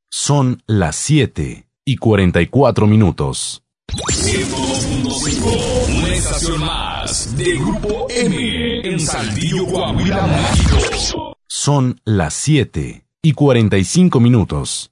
Son las 7:44. 102.5, una estación más de Grupo M en Saltillo, Coahuila, México. Son las 7:45.